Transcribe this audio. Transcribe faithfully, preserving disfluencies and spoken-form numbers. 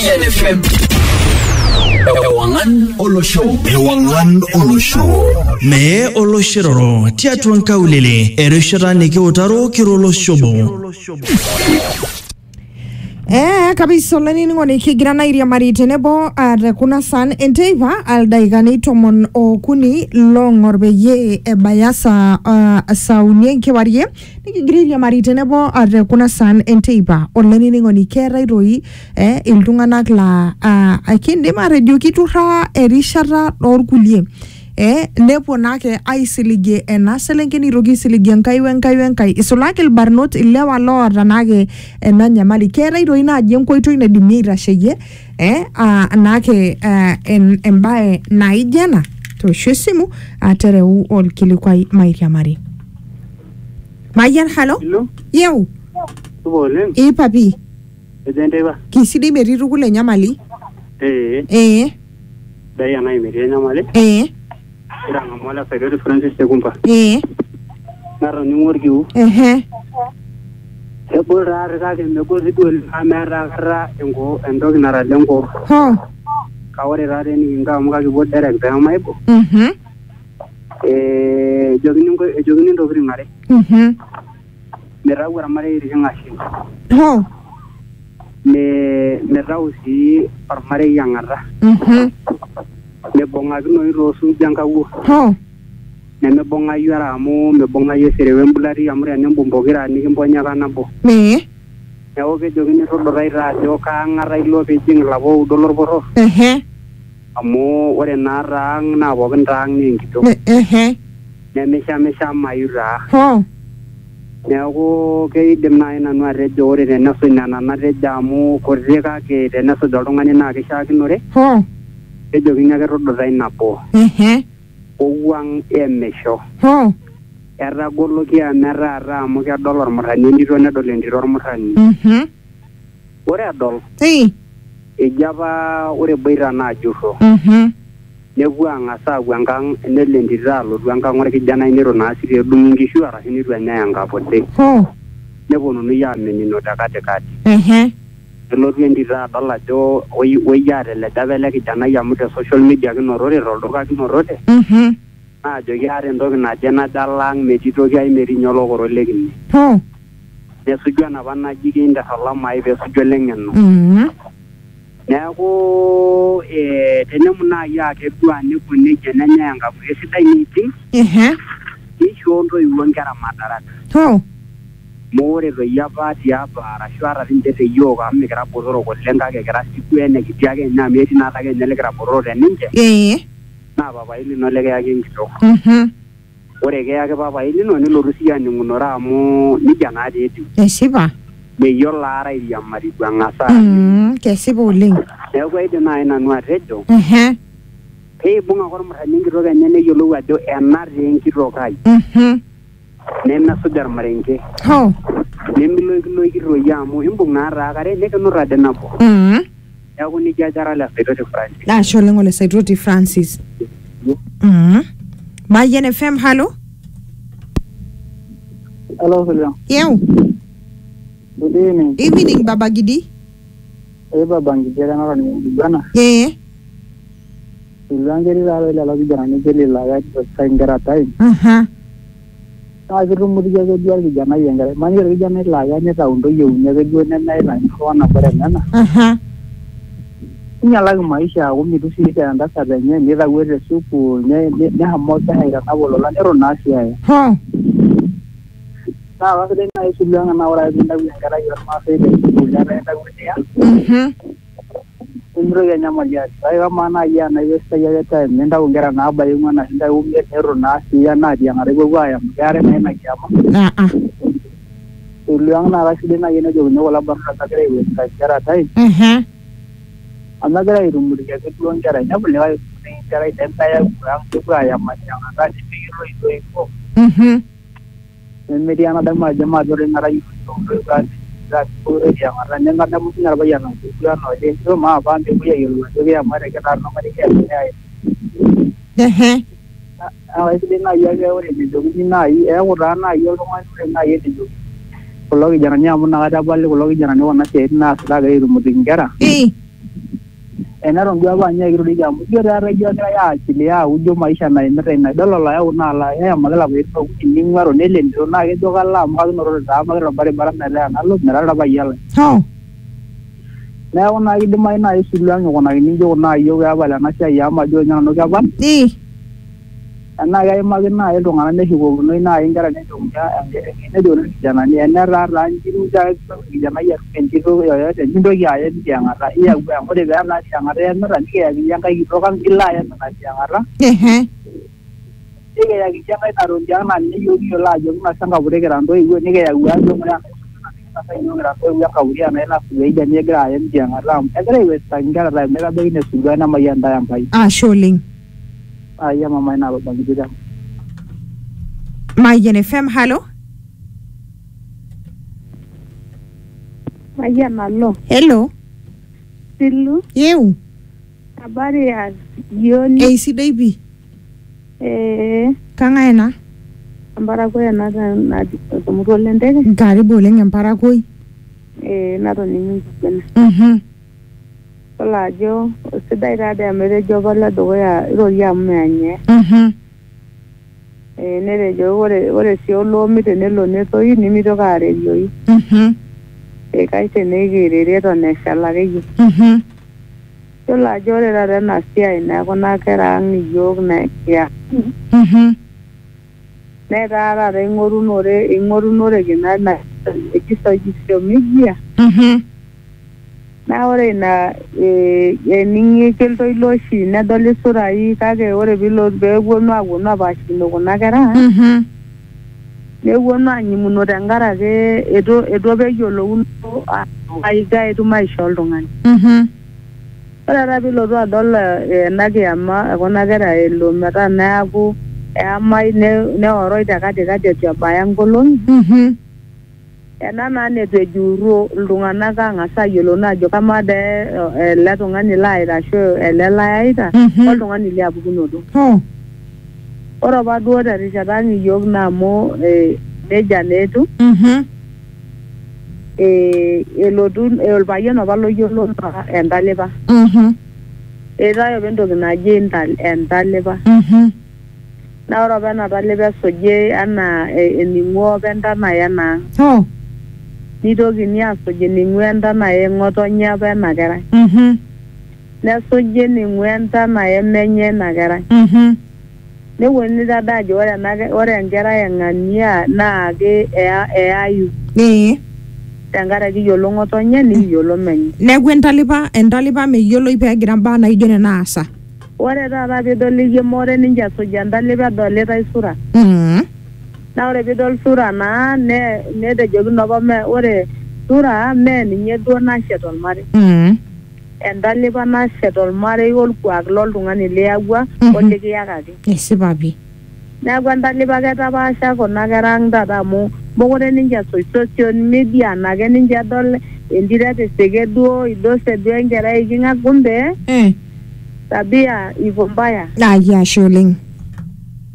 Mayan F M. Ewangan Olosho. Ewangan Olosho. Me Oloshiro. Tiatuan kaulele. Ereshara neke otaro kirolo shobo. Eh kabisa lani ngoni kigirana iria mari tenebo ar kuna san enteiva al daigani tomon o kuni longorbe ye e bayasa uh, saunien kewarie nikigiria mari tenebo ar kuna san enteiva olani ngoni kera iroi eh iltunganak la uh, akinde ma radio kitura erishara orkulie eh nepo nake aisilige enaselengeni rogi silige nkai wenkai wenkai isolake barnot ilewa lora nake enanya mali kera iroina jenkoito ina dimira sheye eh uh, nake uh, en embae naijana to shesimu atereu ol kilikwai mairia mari Mayan hello hello yeu tubolen e papi edendeba kisidi meriru kule nyamali eh eh daya na imeri nyamali eh Iranga mola Saidoti Francis Segumpa. Eh. Naro ni ngorgiu. Eh. Ebo rara kake meko sidul amera kara engo endogi nara lengo. Ho. Kawari rara ni inga muka kibo direct ya maibo. Mhm. Eh jogini ngo jogini ndo kiri ngare. Mhm. Mera wara mare iri ngashi. Ho. Me mera usi par mare yangara. Mhm. Me bonga no irosu janga wo. Ho. Ne me bonga yara mo me bonga yesere wembulari amure anembo mbogira ni mbonya kana bo. Me. Ne oge jogini rodo raira jo ka ngara ilo be jing labo dolor boro. Eh. Amo ore narang na bo gendang ni gitu. Eh. Ne me sha me sha mayura. Ho. Ne ogo ke dem na ina no re jore ne na so na na re jamu ko re ka ke de na so dolongani na ke sha kinore. Ho. E jogini ga rodo raina po. Eh. Owang emesho. Ho. Era gollo ki amera ra mo ke dollar murani ni ro ne dolen ro murani. Mhm. Ore adol. Hey. E jaba ore beira na juho. Mhm. Ne buanga sa buanga ne lendira lo buanga ngore ki jana ni ro na sire dumingi shuara ni ro nya yanga pote. Ho. Ne bono no ya meni no takate kati. Eh. Lo lendira dalla jo oyi oyi yare le dabele ki jana ya mute social media ki no rore ro do ka ki no rode. Mhm. Ah jo yare ndo na jana dalang medito ki ay meri nyolo goro legini. Ho. Ne sujwa na bana jigi inda salama ibe sujwa lengen no. Mhm. Nako eh tenemuna ya ke bua ne ko ne jana nyanga bu esita ni ti. Eh. Ni shondo iwongera madaraka. Ho. More ro yaba dia bara shwara rinde te yoga amme kra bororo ko lenga ke kra sikuene ki tiage na meti na tage ne kra bororo de ninje. Eh. Na baba ili no lega yake ngito. Mhm. Ore ge yake baba ili no ni lo rusia ni ngunora mu ni jana de ti. Esiba. Me yola ara ya mari gwanga sa. Mhm. Kesiba uling. Ne ko ide na ina no rejo. Eh. Hey bunga ko mo haningi ro ga ne yolo wa do enar renki ro kai. Mhm. Nemna sujar marenke. Ho. Nemilo lo ro ya mo imbung na ra gare ne no ra de na bo. Mhm. Ya ko ni jajara la Saidoti Francis. La sholengo le Saidoti Francis. Mhm. Mayan F M hello. Hello hello. Yeu. Good evening. Evening Baba Gidi. Eh baba ngijera na ni bana. Eh. Ilangeri la la la bijana ni jeli la ya saingara tai. Aha. Ta giru mu diga ga diar bijana yengare. Mani ga bijana la ya ne ta undo yu ne ga jo ne na ila ko na bare na. Aha. Nyala ga maisha go mi dusi ta anda sa benye ni da were supu ne ne hammo ta haira na bolo la ero na sia. Ho. Ta wa ga na isu langa na ora binda yengara yo ma se de ku ya re ta gute ya. Mhm. Indro ya nyama ya saya mana ya na yesta ya ta nenda ungera na ba yunga na nda unge ero na sia na dia ngare go ya ngare na na kiama Ah ah. uliang na ra sile na yena jo no wala barra ta gre we ta kara tai Mhm. anda gre irum muri ke tuan kara nya bole wa ni kara tenta ya kurang tu ya ma ya na ti ro ito iko Mhm. en mediana da ma jama do re ngara yu to ga ga ko re ya ngara nya ngada mu ngar ba ya na tu ya no de to ma ba de bu ya yu to ya ma re ka tar no ma re ke ya Eh. a sile na ya ga ore de jo ni na yi e ora na yo lo ma re na ye de jo ko lo gi jana nya mu na ga ba le ko lo gi jana no na se na sa ga irum muri ngara Eh. eneton duo apa ninye kiroriki amu ijo taata ijo egirai aachilia aujo maisha naimita ina idol olayau naa la eyamaki lapaitin okuni ning'uaro nelentito naa kejo kalo amu kakinotote taa makita orbaribara metaa nalo metaa payian lai Oh. neeku naa kidimayu naaji sulu ang ikunakini injo kuna ayiok peepal ena siai amu ajo ninye nanu kepal Eh. enaa keimaki naaji iltung'anak neshukokinoi naaji inkera nejokini nejokini irkijanani enetaa taa njiru irkijanai atum entito yoyote mintoki aya tiang'ata iyau ore pee ena tiang'ata iyamita nikiyakini enkae kitok ang ilo ayam ina tiang'ata Ehe. nikiyakini enkae naton tiang naa ninye iyiok kiyiolo ajo kinasa enkapuri kira ntoiwuo nikiyau ajo ng'ura kinasa iyiok kira ntoiwuo enkapuri ena inasu peija nigira ayam tiang'ata amu egira aiwestaki inkera time metabaiki nesulua nemayian ntae Enkai Ashe oleng. ayia mama ina babangitita Mayian F M, halo. Mayian alo. Hello. Silu. Yeu. Habari ya jioni. Eh, sidai pi. Eh, Kang'ae ena? Embarakoi ena na tumuto lenteke. Karibu oleng emparakoi. Eh, natoning'o nkikena. Mhm. Yiolo ajo sidai taadoi amu etejo apa oledukuya irori amu meanye. Mhm. Eh, netejo ore ore sii oloomi tenelo netoyu nimitoki aarerioi. Mhm. Eh, kai tenikireri eton eshal akeyie. Mhm. Yiolo ajo ore taata ena siai nekuna kera ang iyiok nekia. Mhm. Netaa taata ing'orunore ing'orunoreki na eji social media. Mhm. Naa ore ina ening'i keltoilo oshi nedoli isurai kake ore piilo peeponu aponu apaashino kuna kera Mhm. neponu aanyimuno tenkarake etu etu apa eyiolouno aiga etu maisha oltung'ani. Mhm. Ore taata piilotu adol ena kiyama ekuna kera elo metaa neeku eamai neoroi te katikati etu ebaya nkolong'i. Mhm. Ena naa netu ejurro iltung'anak aang'as ayiolou naa ajo kamaa dee ele tung'ani laita ashu ele layaita oltung'ani liapukunoto. Oh. Ore apa duo terishata ang iyiok naa amu nejia neetu Mhm. elotu orpayian apa loyiolo entalipa. Mhm. Eetae apa entoki naji entalipa. Mhm. Naa ore apa ena talipa esuji enaa ening'uo apa entanai enaang. Oh. Nitokini aasuj ening'uo entanai ng'otonye apa ena kerai. Mhm. Nesuji ening'uo entanai emenye ena kerai. Mhm. Neponunui taata ajo ore ena ore enkerai eng'ania naa ke eayu Eh. tenkaraki iyiolo ng'otonye nikiyiolo menye. Neeku entalipa entalipa meyioloi peegira mbaa naijo nena aasa. Ore taata piidol iyie more ninche esuj entalipa edolitae sura. Mhm. Naa ore piidol sura naa ne netejokino apa mee ore sura mee ninye duo nashet ormarei. Mhm. Entalipa nashet ormarei orkuak loltung'ani liyawua olikiyakaki. Esipa pi. Neeku entalipa ake etapaasha kuna kera ang taata amu mokure ninche esuj social media nake ninche edol entito eteseke duo idose duo enkerai iking'a kumbe Eh. tabia iko mbaya. Ayia ashe oleng.